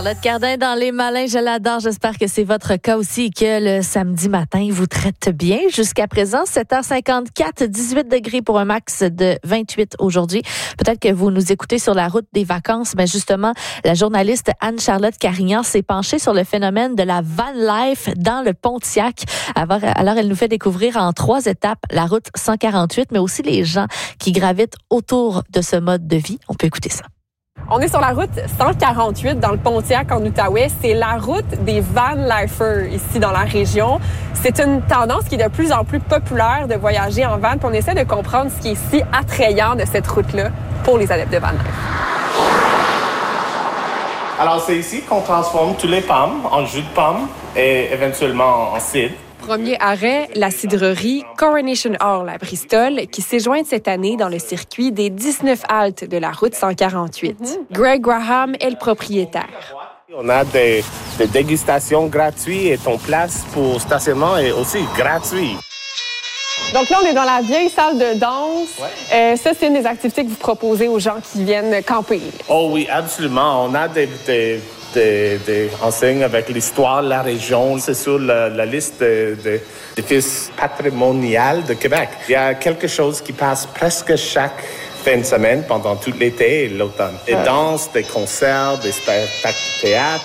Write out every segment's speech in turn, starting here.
Charlotte Cardin dans Les Malins, je l'adore. J'espère que c'est votre cas aussi et que le samedi matin, il vous traite bien. Jusqu'à présent, 7h54, 18 degrés pour un max de 28 aujourd'hui. Peut-être que vous nous écoutez sur la route des vacances, mais justement, la journaliste Anne-Charlotte Carignan s'est penchée sur le phénomène de la van life dans le Pontiac. Alors, elle nous fait découvrir en 3 étapes la route 148, mais aussi les gens qui gravitent autour de ce mode de vie. On peut écouter ça. On est sur la route 148 dans le Pontiac en Outaouais. C'est la route des van-lifers ici dans la région. C'est une tendance qui est de plus en plus populaire de voyager en van. Puis on essaie de comprendre ce qui est si attrayant de cette route-là pour les adeptes de van life. Alors c'est ici qu'on transforme tous les pommes en jus de pomme et éventuellement en cidre. Premier arrêt, la cidrerie Coronation Hall à Bristol, qui s'est jointe cette année dans le circuit des 19 haltes de la route 148. Greg Graham est le propriétaire. On a des dégustations gratuites et ton place pour stationnement est aussi gratuit. Donc là, on est dans la vieille salle de danse. Ouais. Ça, c'est une des activités que vous proposez aux gens qui viennent camper. Oh oui, absolument. On a des enseignes avec l'histoire de la région. C'est sur la liste des édifices patrimoniaux de Québec. Il y a quelque chose qui passe presque chaque fin de semaine pendant tout l'été et l'automne. Des danses, des concerts, des spectacles de théâtre.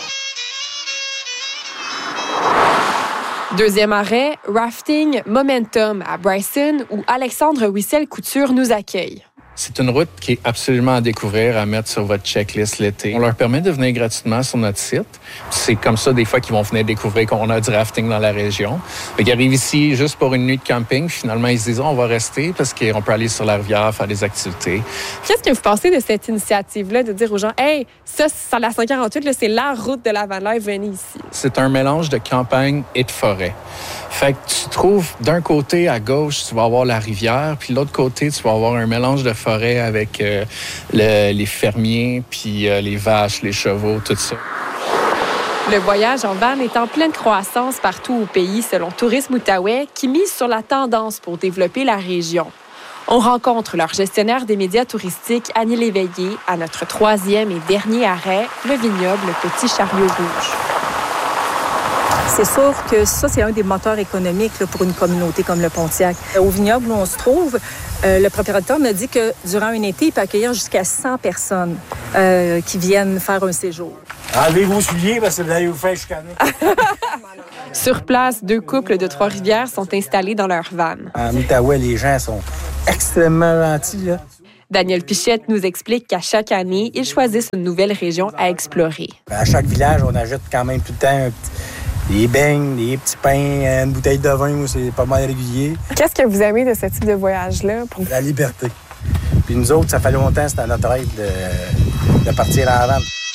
Deuxième arrêt, rafting Momentum à Bryson, où Alexandre Wissel-Couture nous accueille. C'est une route qui est absolument à découvrir, à mettre sur votre checklist l'été. On leur permet de venir gratuitement sur notre site. C'est comme ça, des fois, qu'ils vont venir découvrir qu'on a du rafting dans la région. Ils arrivent ici juste pour une nuit de camping. Finalement, ils se disent, on va rester parce qu'on peut aller sur la rivière, faire des activités. Qu'est-ce que vous pensez de cette initiative-là, de dire aux gens, hey, ça, sur la 148, là, c'est la route de la van life, venez ici? C'est un mélange de campagne et de forêt. Fait que tu trouves, d'un côté, à gauche, tu vas avoir la rivière, puis de l'autre côté, tu vas avoir un mélange de forêt avec les fermiers, puis les vaches, les chevaux, tout ça. Le voyage en van est en pleine croissance partout au pays, selon Tourisme Outaouais, qui mise sur la tendance pour développer la région. On rencontre leur gestionnaire des médias touristiques, Annie Léveillé, à notre 3e et dernier arrêt, le vignoble Petit Chariot Rouge. C'est sûr que ça, c'est un des moteurs économiques là, pour une communauté comme le Pontiac. Au vignoble où on se trouve, le propriétaire me dit que durant un été, il peut accueillir jusqu'à 100 personnes qui viennent faire un séjour. Enlevez vos souliers parce que vous allez vous faire chicaner. Sur place, 2 couples de Trois-Rivières sont installés dans leur van. En Outaouais, les gens sont extrêmement gentils, là. Daniel Pichette nous explique qu'à chaque année, ils choisissent une nouvelle région à explorer. À chaque village, on ajoute quand même tout le temps des beignes, des petits pains, une bouteille de vin, c'est pas mal régulier. Qu'est-ce que vous aimez de ce type de voyage-là? La liberté. Puis nous autres, ça fait longtemps, c'était notre rêve de partir en van.